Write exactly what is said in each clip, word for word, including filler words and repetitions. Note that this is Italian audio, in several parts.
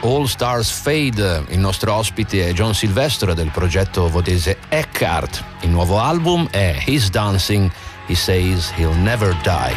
All Stars Fade. Il nostro ospite è John Silvestro del progetto vodese Eckhart. Il nuovo album è He's Dancing, He Says He'll Never Die.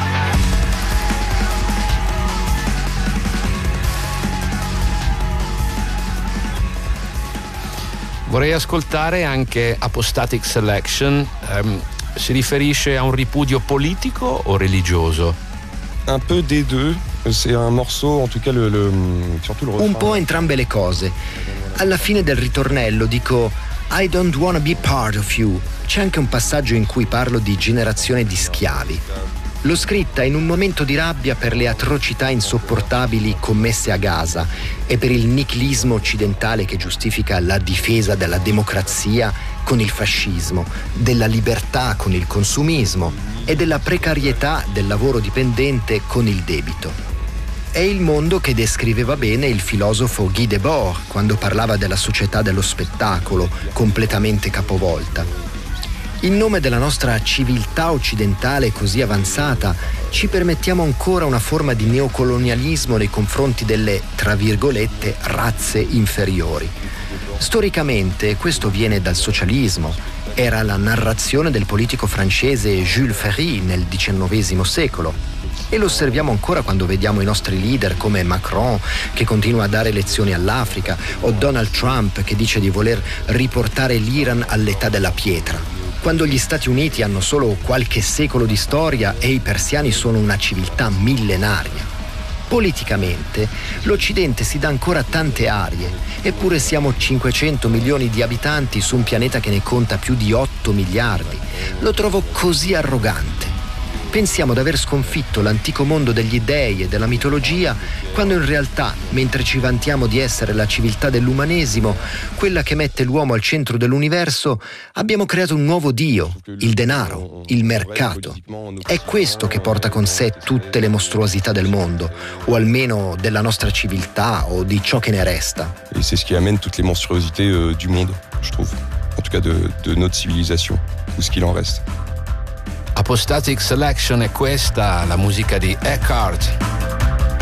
Vorrei ascoltare anche Apostatic Selection. Um, si riferisce a un ripudio politico o religioso? Un peu des deux. C'est un morceau, en tout cas le, le, surtout le refrain. Un po' entrambe le cose. Alla fine del ritornello dico I don't wanna be part of you. C'è anche un passaggio in cui parlo di generazione di schiavi. L'ho scritta in un momento di rabbia per le atrocità insopportabili commesse a Gaza e per il nichilismo occidentale che giustifica la difesa della democrazia con il fascismo, della libertà con il consumismo e della precarietà del lavoro dipendente con il debito. È il mondo che descriveva bene il filosofo Guy Debord quando parlava della società dello spettacolo, completamente capovolta. In nome della nostra civiltà occidentale così avanzata, ci permettiamo ancora una forma di neocolonialismo nei confronti delle, tra virgolette, razze inferiori. Storicamente questo viene dal socialismo. Era la narrazione del politico francese Jules Ferry nel diciannovesimo secolo. E lo osserviamo ancora quando vediamo i nostri leader come Macron, che continua a dare lezioni all'Africa, o Donald Trump, che dice di voler riportare l'Iran all'età della pietra. Quando gli Stati Uniti hanno solo qualche secolo di storia e i persiani sono una civiltà millenaria. Politicamente, l'Occidente si dà ancora tante arie, eppure siamo cinquecento milioni di abitanti su un pianeta che ne conta più di otto miliardi. Lo trovo così arrogante. Pensiamo di aver sconfitto l'antico mondo degli dei e della mitologia, quando in realtà, mentre ci vantiamo di essere la civiltà dell'umanesimo, quella che mette l'uomo al centro dell'universo, abbiamo creato un nuovo dio, il denaro, il mercato. È questo che porta con sé tutte le mostruosità del mondo, o almeno della nostra civiltà o di ciò che ne resta. Et c'est ce qui amène toutes les monstruosités euh, du monde, je trouve. En tout cas de, de notre civilisation, ou ce qu'il en reste. Apostatic Selection è questa, la musica di Eckhart.